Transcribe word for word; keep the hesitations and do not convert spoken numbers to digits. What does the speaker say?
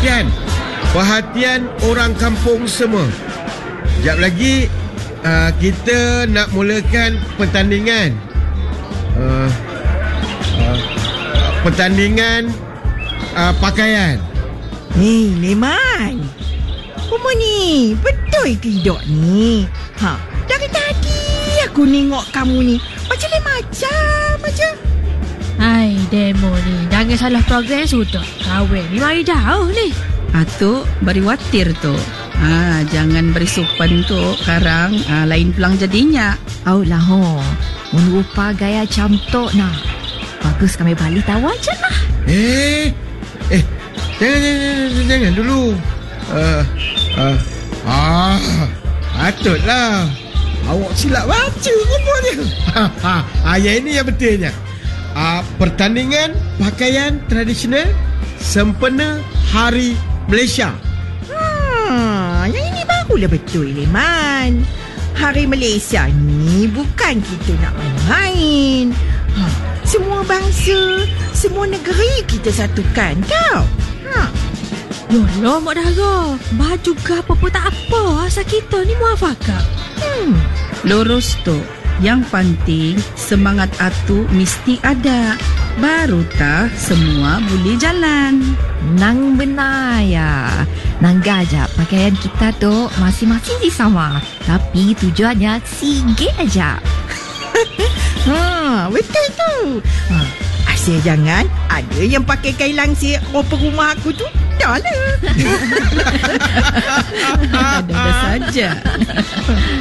perhatian. Perhatian orang kampung semua. Sekejap lagi uh, kita nak mulakan pertandingan. Uh, uh, pertandingan uh, pakaian. Hei, Leman. Apa ni? Betul ke tidak ni? Ha, dari tadi aku nengok kamu ni macam lain macam macam. Hai, demo ni. Jangan salah progres tu. Kahwin ni mari jauh ni. Atuk beri watir tu. Ha, jangan beri sopan tu. Sekarang ha, lain pulang jadinya. Au lah ho. Mun rupa gaya cantik nah. Bagus kami balik tahu aja lah. Eh, eh, jangan, jangan, jangan, jangan dulu. Uh, uh, ah, patutlah. Awak silap baca rupanya. Ha, ha, ha, yang ini yang betulnya. Uh, pertandingan pakaian tradisional sempena Hari Malaysia. Ha, yang ini barulah betul, Leman. Hari Malaysia ni bukan kita nak main-main. Ha, semua bangsa, semua negeri kita satukan tau. Ha. Yolah, Mak Dara. Baju ke apa-apa tak apa. Asal kita ni muafakah. Hmm. Lurus tu. Yang penting semangat Atuk mesti ada. Baru tak semua boleh jalan. Nang benar ya. Nang gajak pakaian kita tu masing-masing si sama. Tapi tujuannya sige aja. Ha, betul tu. Ha, asyik jangan ada yang pakai kain langsir rupa rumah aku tu. Dah lah. Ada-ada saja.